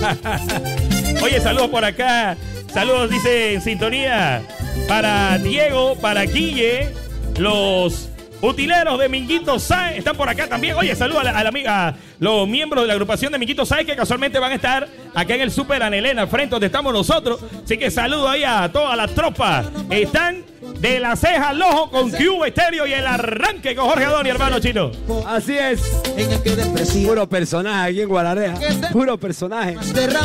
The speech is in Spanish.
Oye, saludos por acá. Saludos, dice en sintonía. Para Diego, para Guille, los utileros de Minguito Sáenz están por acá también. Oye, saludos a la amiga, los miembros de la agrupación de Minguito Sáenz que casualmente van a estar acá en el Super Anelena, al frente donde estamos nosotros. Así que saludo ahí a toda la tropa. Están de la ceja al ojo con Cuba Estéreo y el arranque con Jorge Adoni, hermano Chino. Así es. Puro personaje aquí en Guarareja. Puro personaje.